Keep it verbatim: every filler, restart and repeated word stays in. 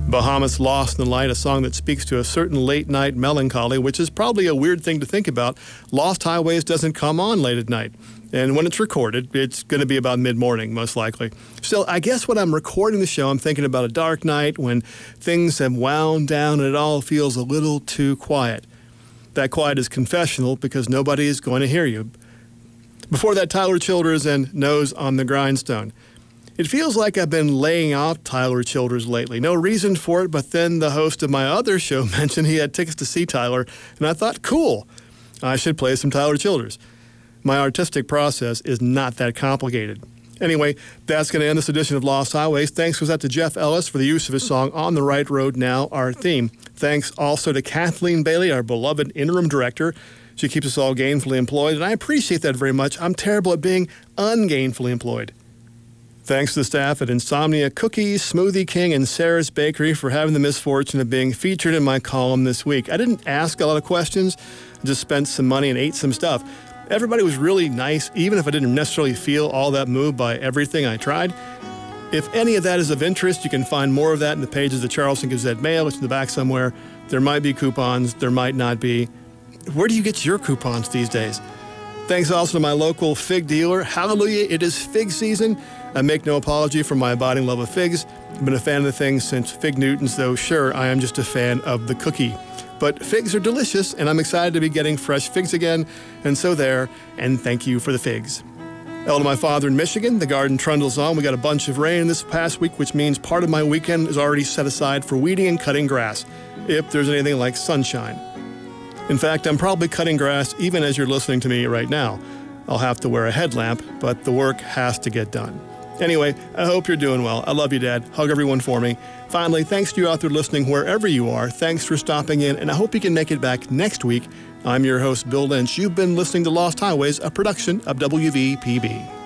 Bahamas Lost in the Light, a song that speaks to a certain late-night melancholy, which is probably a weird thing to think about. Lost Highways doesn't come on late at night. And when it's recorded, it's going to be about mid-morning, most likely. Still, I guess when I'm recording the show, I'm thinking about a dark night when things have wound down and it all feels a little too quiet. That quiet is confessional because nobody is going to hear you. Before that, Tyler Childers and Nose on the Grindstone. It feels like I've been laying off Tyler Childers lately. No reason for it, but then the host of my other show mentioned he had tickets to see Tyler, and I thought, cool, I should play some Tyler Childers. My artistic process is not that complicated. Anyway, that's going to end this edition of Lost Highways. Thanks goes out to Jeff Ellis for the use of his song On the Right Road Now, our theme. Thanks also to Kathleen Bailey, our beloved interim director. She keeps us all gainfully employed, and I appreciate that very much. I'm terrible at being ungainfully employed. Thanks to the staff at Insomnia Cookies, Smoothie King, and Sarah's Bakery for having the misfortune of being featured in my column this week. I didn't ask a lot of questions. I just spent some money and ate some stuff. Everybody was really nice, even if I didn't necessarily feel all that moved by everything I tried. If any of that is of interest, you can find more of that in the pages of the Charleston Gazette Mail. It's in the back somewhere. There might be coupons. There might not be. Where do you get your coupons these days? Thanks also to my local fig dealer. Hallelujah, it is fig season. I make no apology for my abiding love of figs. I've been a fan of the thing since Fig Newtons, though sure, I am just a fan of the cookie. But figs are delicious, and I'm excited to be getting fresh figs again. And so there, and thank you for the figs. L to my father in Michigan, the garden trundles on. We got a bunch of rain this past week, which means part of my weekend is already set aside for weeding and cutting grass, if there's anything like sunshine. In fact, I'm probably cutting grass even as you're listening to me right now. I'll have to wear a headlamp, but the work has to get done. Anyway, I hope you're doing well. I love you, Dad. Hug everyone for me. Finally, thanks to you out there listening wherever you are. Thanks for stopping in, and I hope you can make it back next week. I'm your host, Bill Lynch. You've been listening to Lost Highways, a production of W V P B.